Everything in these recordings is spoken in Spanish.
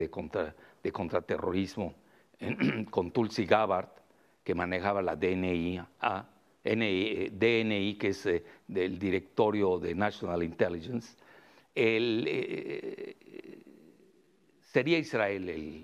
de contraterrorismo con Tulsi Gabbard, que manejaba la DNI, que es del Directorio de National Intelligence, sería Israel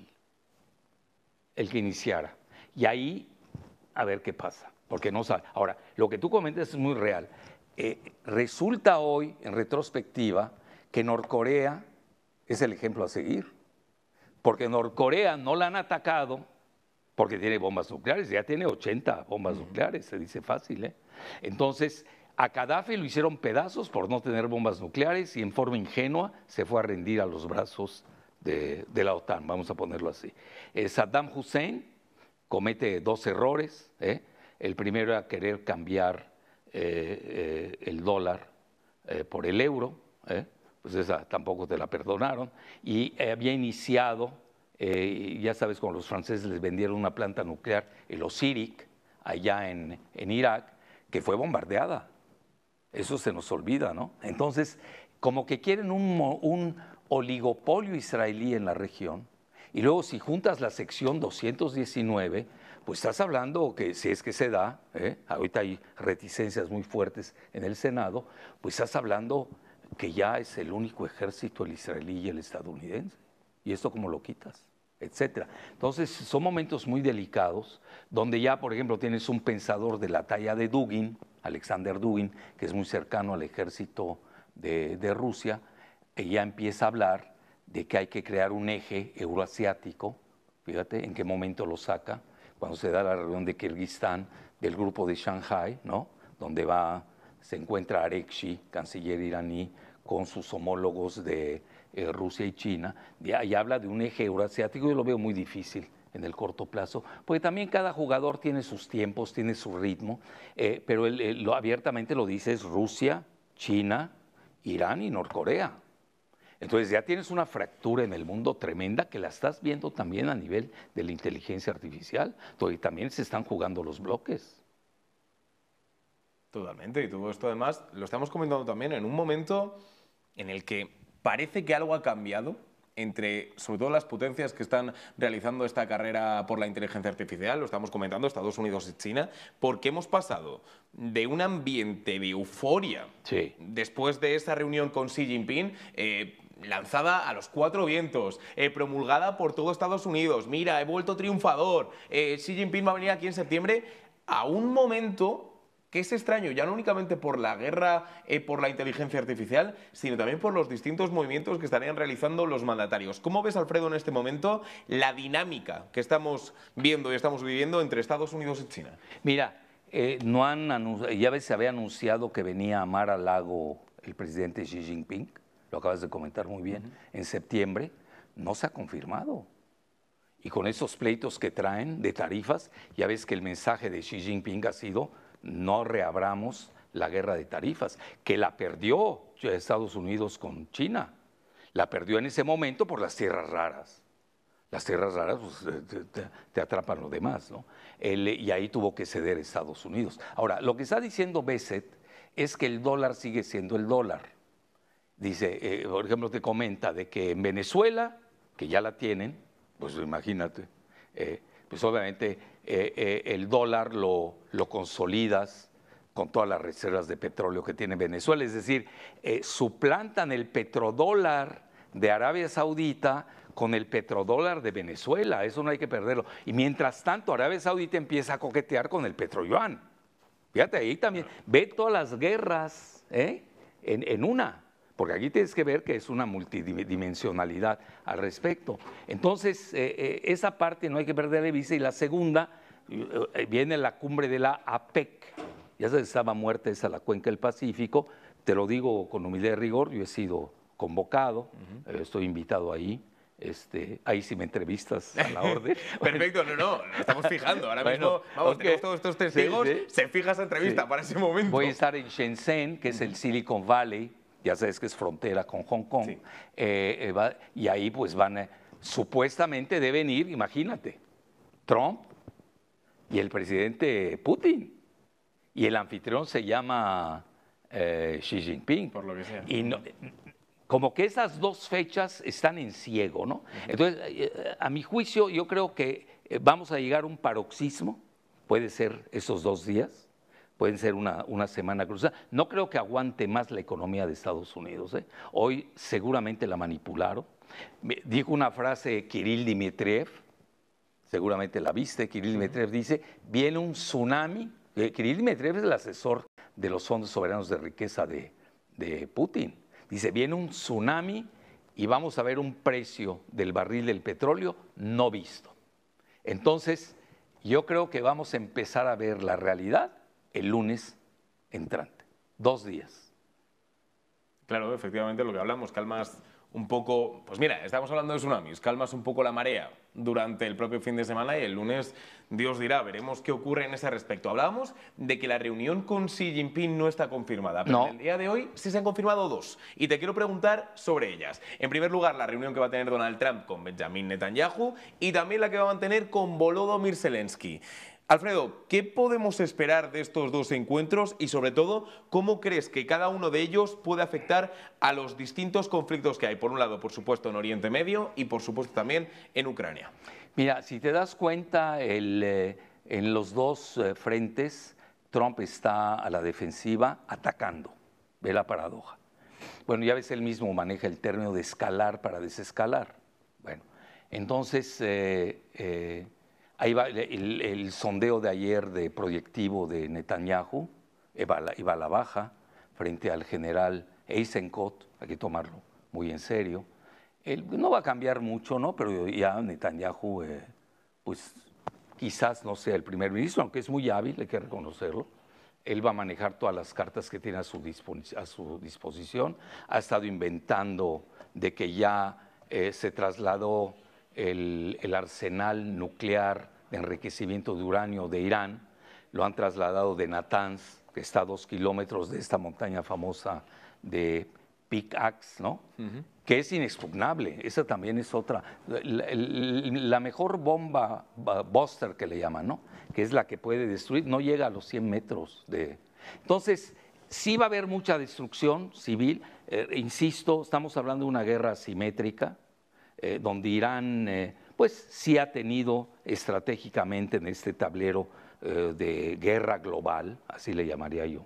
el que iniciara. Y ahí, a ver qué pasa, porque no sabe. Ahora, lo que tú comentas es muy real. Resulta hoy, en retrospectiva, que Norcorea es el ejemplo a seguir, porque Norcorea no la han atacado porque tiene bombas nucleares, ya tiene 80 bombas nucleares, se dice fácil, ¿eh? Entonces, a Gaddafi lo hicieron pedazos por no tener bombas nucleares y en forma ingenua se fue a rendir a los brazos de la OTAN, vamos a ponerlo así. Saddam Hussein comete dos errores, ¿eh? El primero era querer cambiar el dólar por el euro, pues esa tampoco te la perdonaron, y había iniciado, ya sabes, cuando los franceses les vendieron una planta nuclear, el Osirik, allá en Irak, que fue bombardeada. Eso se nos olvida, ¿no? Entonces, como que quieren un oligopolio israelí en la región, y luego si juntas la sección 219, pues estás hablando que si es que se da, ahorita hay reticencias muy fuertes en el Senado, pues estás hablando que ya es el único ejército, el israelí y el estadounidense. ¿Y esto cómo lo quitas? Etcétera. Entonces son momentos muy delicados, donde ya, por ejemplo, tienes un pensador de la talla de Dugin, Alexander Dugin, que es muy cercano al ejército de Rusia, y ya empieza a hablar de que hay que crear un eje euroasiático. Fíjate en qué momento lo saca, cuando se da la reunión de Kirguistán del grupo de Shanghai, ¿no? Donde se encuentra Arekshi, canciller iraní, con sus homólogos de Rusia y China, y habla de un eje euroasiático. Yo lo veo muy difícil en el corto plazo, porque también cada jugador tiene sus tiempos, tiene su ritmo, pero él abiertamente lo dice, es Rusia, China, Irán y Norcorea. Entonces ya tienes una fractura en el mundo tremenda que la estás viendo también a nivel de la inteligencia artificial, donde también se están jugando los bloques. Totalmente, y todo esto además lo estamos comentando también en un momento en el que parece que algo ha cambiado entre, sobre todo, las potencias que están realizando esta carrera por la inteligencia artificial, lo estamos comentando, Estados Unidos y China, porque hemos pasado de un ambiente de euforia, sí, después de esa reunión con Xi Jinping, lanzada a los cuatro vientos, promulgada por todo Estados Unidos, mira, he vuelto triunfador, Xi Jinping va a venir aquí en septiembre, a un momento que es extraño, ya no únicamente por la guerra, por la inteligencia artificial, sino también por los distintos movimientos que estarían realizando los mandatarios. ¿Cómo ves, Alfredo, en este momento la dinámica que estamos viendo y estamos viviendo entre Estados Unidos y China? Mira, ya ves, se había anunciado que venía a Mar-a-Lago el presidente Xi Jinping, lo acabas de comentar muy bien, en septiembre, no se ha confirmado. Y con esos pleitos que traen de tarifas, ya ves que el mensaje de Xi Jinping ha sido: no reabramos la guerra de tarifas, que la perdió Estados Unidos con China. La perdió en ese momento por las tierras raras. Las tierras raras pues, te atrapan lo demás, ¿no? Y ahí tuvo que ceder Estados Unidos. Ahora, lo que está diciendo Besset es que el dólar sigue siendo el dólar. Dice, por ejemplo, te comenta de que en Venezuela, que ya la tienen, pues imagínate, pues obviamente el dólar lo consolidas con todas las reservas de petróleo que tiene Venezuela, es decir, suplantan el petrodólar de Arabia Saudita con el petrodólar de Venezuela, eso no hay que perderlo. Y mientras tanto, Arabia Saudita empieza a coquetear con el petroyuan. Fíjate, ahí también, ve todas las guerras en una. Porque aquí tienes que ver que es una multidimensionalidad al respecto. Entonces, esa parte no hay que perder de vista. Y la segunda, viene la cumbre de la APEC. Ya se estaba muerta esa, la Cuenca del Pacífico. Te lo digo con humildad y rigor, yo he sido convocado, estoy invitado ahí. Ahí sí me entrevistas a la orden. Perfecto, no, lo estamos fijando. Ahora mismo, vamos, tenemos todos estos testigos, se fija esa entrevista para ese momento. Voy a estar en Shenzhen, que es el Silicon Valley, ya sabes que es frontera con Hong Kong, y ahí pues supuestamente deben ir, imagínate, Trump y el presidente Putin, y el anfitrión se llama Xi Jinping. Por lo que sea. Y como que esas dos fechas están en ciego, ¿no? Entonces, a mi juicio, yo creo que vamos a llegar a un paroxismo, puede ser esos 2 días, pueden ser una semana cruzada. No creo que aguante más la economía de Estados Unidos, ¿eh? Hoy seguramente la manipularon. Dijo una frase Kirill Dmitriev, seguramente la viste. Kirill Dmitriev dice, viene un tsunami. Kirill Dmitriev es el asesor de los fondos soberanos de riqueza de Putin. Dice, viene un tsunami y vamos a ver un precio del barril del petróleo no visto. Entonces, yo creo que vamos a empezar a ver la realidad el lunes entrante. 2 días. Claro, efectivamente, lo que hablamos, calmas un poco, pues mira, estamos hablando de tsunamis, calmas un poco la marea durante el propio fin de semana y el lunes Dios dirá, veremos qué ocurre en ese respecto. Hablábamos de que la reunión con Xi Jinping no está confirmada, pero No. en el día de hoy sí se han confirmado 2 y te quiero preguntar sobre ellas. En primer lugar, la reunión que va a tener Donald Trump con Benjamin Netanyahu y también la que va a mantener con Volodymyr Zelensky. Alfredo, ¿qué podemos esperar de estos 2 encuentros y sobre todo, cómo crees que cada uno de ellos puede afectar a los distintos conflictos que hay? Por un lado, por supuesto, en Oriente Medio y por supuesto también en Ucrania. Mira, si te das cuenta, en los 2 frentes, Trump está a la defensiva atacando. Ve la paradoja. Bueno, ya ves, él mismo maneja el término de escalar para desescalar. Bueno, entonces, ahí va el sondeo de ayer de proyectivo de Netanyahu, iba a la baja frente al general Eisenkot, hay que tomarlo muy en serio. Él no va a cambiar mucho, ¿no? Pero ya Netanyahu, pues quizás no sea el primer ministro, aunque es muy hábil, hay que reconocerlo. Él va a manejar todas las cartas que tiene a su disposición. Ha estado inventando de que ya se trasladó el arsenal nuclear de enriquecimiento de uranio de Irán, lo han trasladado de Natanz, que está a 2 kilómetros de esta montaña famosa de Pickaxe, ¿no? Que es inexpugnable. Esa también es otra. La mejor bomba Buster que le llaman, ¿no? Que es la que puede destruir, no llega a los 100 metros de... Entonces, sí va a haber mucha destrucción civil. Insisto, estamos hablando de una guerra asimétrica, donde Irán, pues sí ha tenido estratégicamente en este tablero de guerra global, así le llamaría yo,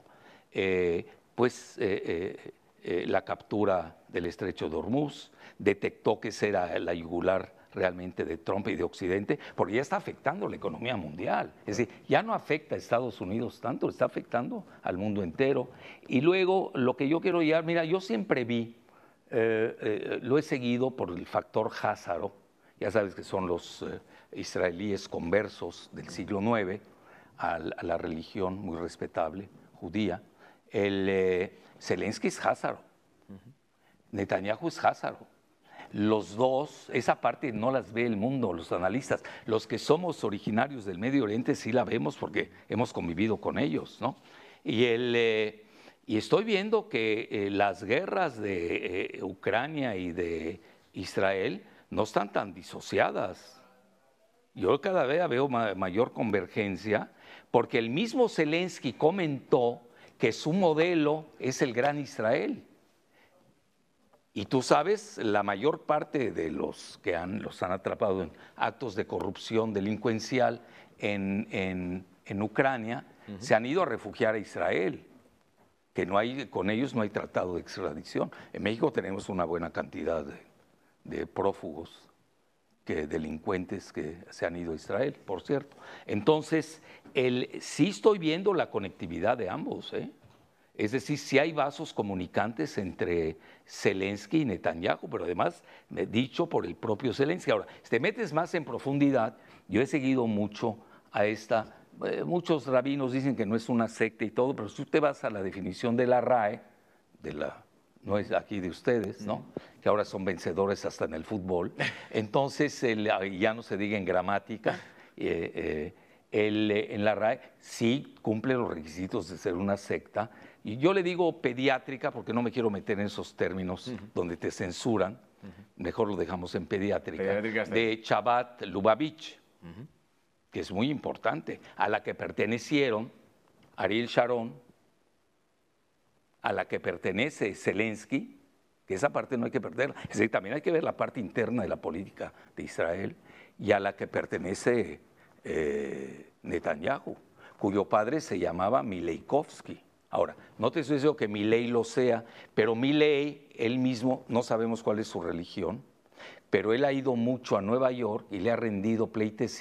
la captura del estrecho de Hormuz, detectó que esa era la yugular realmente de Trump y de Occidente, porque ya está afectando la economía mundial. Es decir, ya no afecta a Estados Unidos tanto, está afectando al mundo entero. Y luego, lo que yo quiero llegar, mira, yo siempre vi, lo he seguido por el factor Házaro, ya sabes que son los israelíes conversos del siglo IX a la religión muy respetable judía. Zelensky es Házaro, Netanyahu es Házaro. Los dos, esa parte no las ve el mundo, los analistas. Los que somos originarios del Medio Oriente sí la vemos porque hemos convivido con ellos, ¿no? Y estoy viendo que las guerras de Ucrania y de Israel no están tan disociadas. Yo cada vez veo mayor convergencia porque el mismo Zelensky comentó que su modelo es el Gran Israel. Y tú sabes, la mayor parte de los que los han atrapado en actos de corrupción delincuencial en Ucrania se han ido a refugiar a Israel, que no hay, con ellos no hay tratado de extradición. En México tenemos una buena cantidad de prófugos, delincuentes que se han ido a Israel, por cierto. Entonces, sí estoy viendo la conectividad de ambos, ¿eh? Es decir, sí hay vasos comunicantes entre Zelensky y Netanyahu, pero además dicho por el propio Zelensky. Ahora, si te metes más en profundidad, yo he seguido mucho a muchos rabinos dicen que no es una secta y todo, pero si tú te vas a la definición de la RAE, no es aquí de ustedes, ¿no? Que ahora son vencedores hasta en el fútbol, entonces ya no se diga en gramática, en la RAE sí cumple los requisitos de ser una secta, y yo le digo pediátrica porque no me quiero meter en esos términos donde te censuran, mejor lo dejamos en pediátrica de Chabad Lubavitch, que es muy importante, a la que pertenecieron Ariel Sharon, a la que pertenece Zelensky que esa parte no hay que perderla. Es decir, también hay que ver la parte interna de la política de Israel y a la que pertenece Netanyahu, cuyo padre se llamaba Mileikovsky. Ahora, no te estoy diciendo que Milei lo sea, pero Milei, él mismo, no sabemos cuál es su religión, pero él ha ido mucho a Nueva York y le ha rendido pleitesía